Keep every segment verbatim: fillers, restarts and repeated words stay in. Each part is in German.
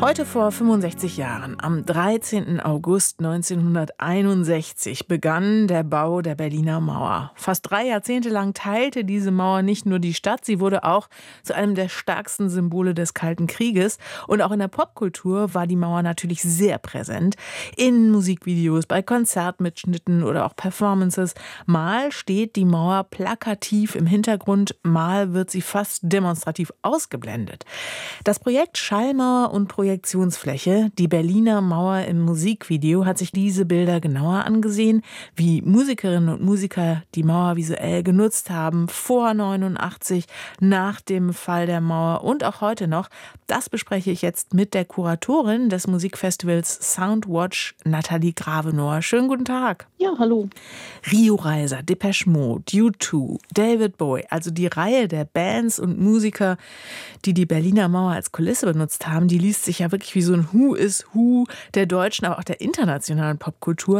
Heute vor fünfundsechzig Jahren, am dreizehnten August neunzehnhunderteinundsechzig, begann der Bau der Berliner Mauer. Fast drei Jahrzehnte lang teilte diese Mauer nicht nur die Stadt, sie wurde auch zu einem der stärksten Symbole des Kalten Krieges. Und auch in der Popkultur war die Mauer natürlich sehr präsent. In Musikvideos, bei Konzertmitschnitten oder auch Performances. Mal steht die Mauer plakativ im Hintergrund, mal wird sie fast demonstrativ ausgeblendet. Das Projekt Schallmauer und Projektionsfläche, die Berliner Mauer im Musikvideo, hat sich diese Bilder genauer angesehen, wie Musikerinnen und Musiker die Mauer visuell genutzt haben, vor neunundachtzig, nach dem Fall der Mauer und auch heute noch. Das bespreche ich jetzt mit der Kuratorin des Musikfestivals Soundwatch, Nathalie Gravenohr. Schönen guten Tag. Ja, hallo. Rio Reiser, Depeche Mode, U zwei, David Bowie, also die Reihe der Bands und Musiker, die die Berliner Mauer als Kulisse benutzt haben, die liest sich ja wirklich wie so ein Who is Who der deutschen, aber auch der internationalen Popkultur.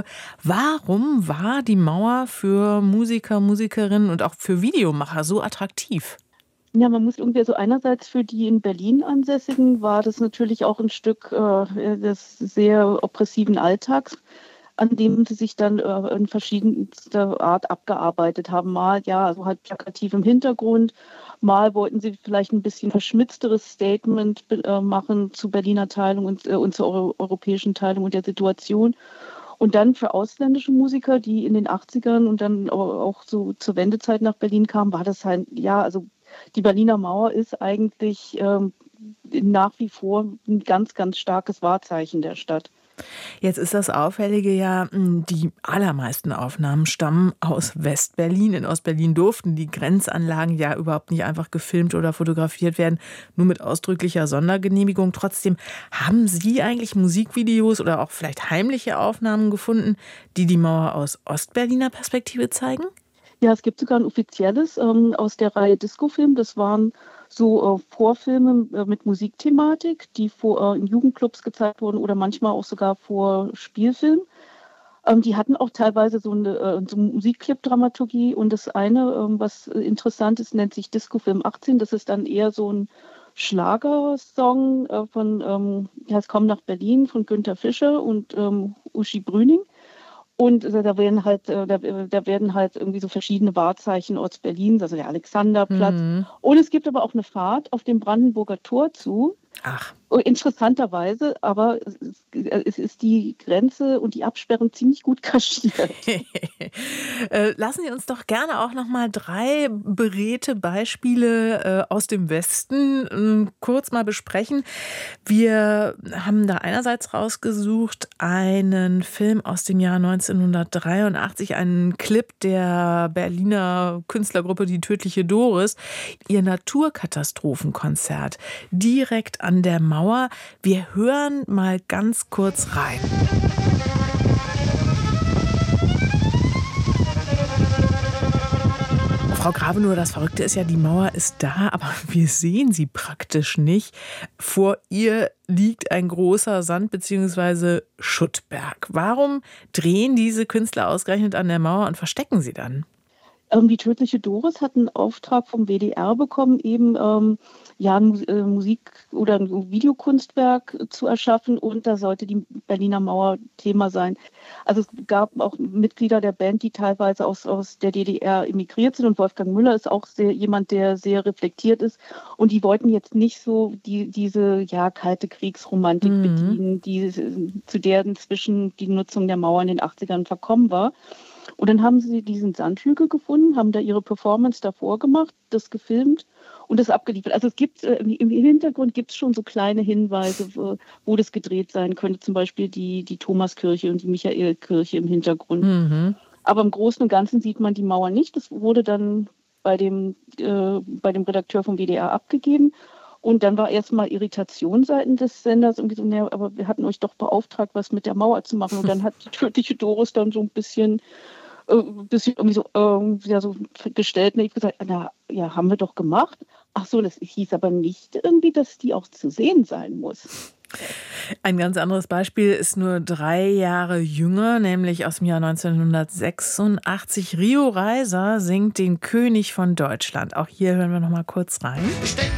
Warum war die Mauer für Musiker, Musikerinnen und auch für Videomacher so attraktiv? Ja, man muss irgendwie so einerseits für die in Berlin Ansässigen war das natürlich auch ein Stück äh, des sehr oppressiven Alltags, an dem sie sich dann äh, in verschiedenster Art abgearbeitet haben. Mal, ja, also halt plakativ im Hintergrund, mal wollten sie vielleicht ein bisschen verschmitzteres Statement äh, machen zur Berliner Teilung und, äh, und zur Euro- europäischen Teilung und der Situation. Und dann für ausländische Musiker, die in den achtzigern und dann auch so zur Wendezeit nach Berlin kamen, war das halt, ja, also die Berliner Mauer ist eigentlich ähm, nach wie vor ein ganz, ganz starkes Wahrzeichen der Stadt. Jetzt ist das Auffällige ja, die allermeisten Aufnahmen stammen aus Westberlin. In Ostberlin durften die Grenzanlagen ja überhaupt nicht einfach gefilmt oder fotografiert werden, nur mit ausdrücklicher Sondergenehmigung. Trotzdem, haben Sie eigentlich Musikvideos oder auch vielleicht heimliche Aufnahmen gefunden, die die Mauer aus Ostberliner Perspektive zeigen? Ja, es gibt sogar ein offizielles ähm, aus der Reihe Discofilm. Das waren so äh, Vorfilme äh, mit Musikthematik, die vor, äh, in Jugendclubs gezeigt wurden oder manchmal auch sogar vor Spielfilmen. Ähm, die hatten auch teilweise so eine, äh, so eine Musikclip-Dramaturgie. Und das eine, ähm, was interessant ist, nennt sich Discofilm achtzehn. Das ist dann eher so ein Schlagersong äh, von ähm, ja, es kommt nach Berlin von Günter Fischer und ähm, Uschi Brüning. Und äh, da werden halt, äh, da, da werden halt irgendwie so verschiedene Wahrzeichen Ostberlins, also der Alexanderplatz. Mhm. Und es gibt aber auch eine Fahrt auf dem Brandenburger Tor zu. Ach. Interessanterweise, aber es ist, es ist die Grenze und die Absperrung ziemlich gut kaschiert. Lassen Sie uns doch gerne auch noch mal drei beredte Beispiele aus dem Westen kurz mal besprechen. Wir haben da einerseits rausgesucht einen Film aus dem Jahr neunzehnhundertdreiundachtzig, einen Clip der Berliner Künstlergruppe Die Tödliche Doris, ihr Naturkatastrophenkonzert direkt an der Mauer. Wir hören mal ganz kurz rein. Frau Gravenohr, das Verrückte ist ja, die Mauer ist da, aber wir sehen sie praktisch nicht. Vor ihr liegt ein großer Sand- bzw. Schuttberg. Warum drehen diese Künstler ausgerechnet an der Mauer und verstecken sie dann? Ähm, die Tödliche Doris hat einen Auftrag vom W D R bekommen, eben ähm, ja, ein Mus- äh, Musik- oder ein Videokunstwerk zu erschaffen, und da sollte die Berliner Mauer Thema sein. Also es gab auch Mitglieder der Band, die teilweise aus, aus der D D R emigriert sind, und Wolfgang Müller ist auch sehr, jemand, der sehr reflektiert ist, und die wollten jetzt nicht so die, diese ja, kalte Kriegsromantik Mhm. bedienen, die, zu der inzwischen die Nutzung der Mauer in den achtzigern verkommen war. Und dann haben sie diesen Sandhügel gefunden, haben da ihre Performance davor gemacht, das gefilmt und das abgeliefert. Also es gibt äh, im Hintergrund gibt es schon so kleine Hinweise, wo, wo das gedreht sein könnte. Zum Beispiel die, die Thomaskirche und die Michaelkirche im Hintergrund. Mhm. Aber im Großen und Ganzen sieht man die Mauer nicht. Das wurde dann bei dem, äh, bei dem Redakteur vom W D R abgegeben. Und dann war erstmal Irritation seitens des Senders und gesagt, naja, aber wir hatten euch doch beauftragt, was mit der Mauer zu machen. Und dann hat die Tödliche Doris dann so ein bisschen, äh, bisschen irgendwie so, äh, ja, so gestellt. Und ich gesagt, na ja, haben wir doch gemacht. Ach so, das hieß aber nicht irgendwie, dass die auch zu sehen sein muss. Ein ganz anderes Beispiel ist nur drei Jahre jünger, nämlich aus dem Jahr neunzehnhundertsechsundachtzig. Rio Reiser singt den König von Deutschland. Auch hier hören wir noch mal kurz rein.